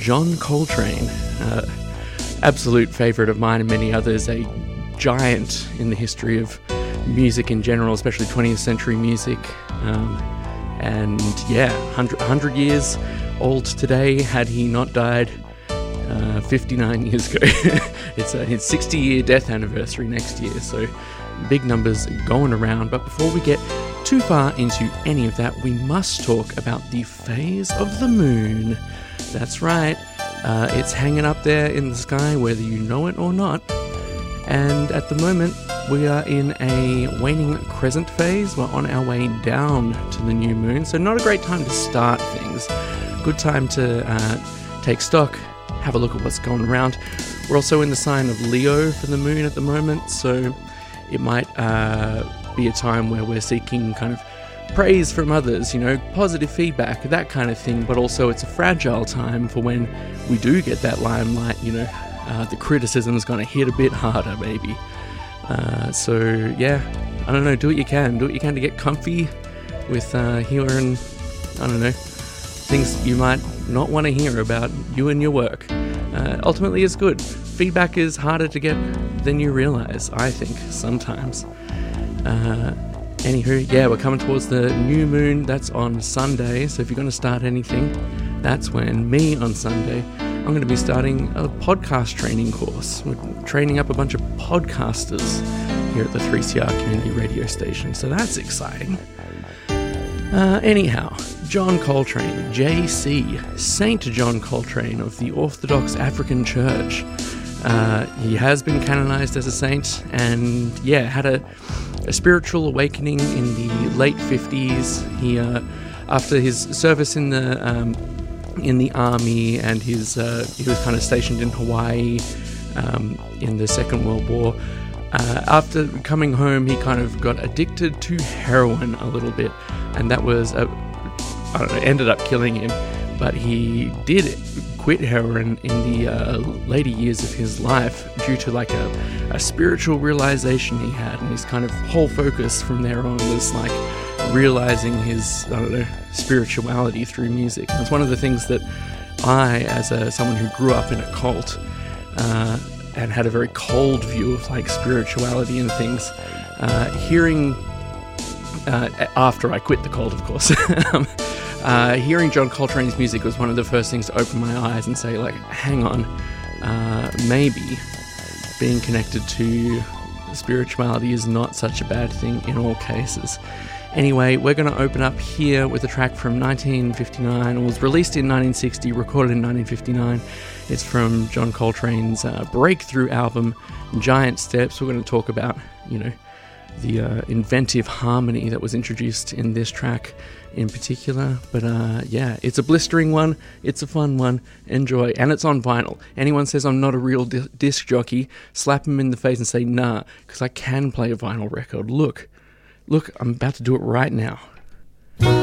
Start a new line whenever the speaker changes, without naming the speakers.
John Coltrane, absolute favourite of mine and many others, a giant in the history of music in general, especially 20th century music. And yeah, 100 years old today, had he not died 59 years ago. It's his 60-year death anniversary next year, so big numbers going around. But before we get too far into any of that, we must talk about the phase of the moon. That's right, it's hanging up there in the sky whether you know it or not. And at the moment, we are in a waning crescent phase. We're on our way down to the new moon, so not a great time to start things. Good time to take stock, have a look at what's going around. We're also in the sign of Leo for the moon at the moment, so it might be a time where we're seeking kind of praise from others, positive feedback, that kind of thing, but also it's a fragile time for when we do get that limelight, the criticism is going to hit a bit harder, maybe. So yeah, I don't know, do what you can to get comfy with hearing, things you might not want to hear about you and your work. Ultimately it's good. Feedback is harder to get than you realize, I think, sometimes. Anywho, yeah, we're coming towards the new moon. That's on Sunday, so if you're going to start anything, that's when me on Sunday, I'm going to be starting a podcast training course. We're training up a bunch of podcasters here at the 3CR community radio station, so that's exciting. Anyhow, John Coltrane, JC, Saint John Coltrane of the Orthodox African Church. He has been canonized as a saint, and yeah, had a spiritual awakening in the late 50s. He, after his service in the army, and he was kind of stationed in Hawaii in the Second World War. After coming home, he kind of got addicted to heroin a little bit, and that was ended up killing him. But he did quit heroin in the later years of his life due to like a spiritual realization he had, and his kind of whole focus from there on was like realizing his spirituality through music. And it's one of the things that I, as someone who grew up in a cult and had a very cold view of like spirituality and things, hearing after I quit the cult, of course. Hearing John Coltrane's music was one of the first things to open my eyes and say, like, hang on, maybe being connected to spirituality is not such a bad thing in all cases. Anyway, we're going to open up here with a track from 1959. It was released in 1960, recorded in 1959. It's from John Coltrane's breakthrough album, Giant Steps. We're going to talk about, the inventive harmony that was introduced in this track in particular. But yeah, it's a blistering one, it's a fun one, enjoy, and it's on vinyl. Anyone says I'm not a real disc jockey, slap them in the face and say nah, because I can play a vinyl record. Look, I'm about to do it right now.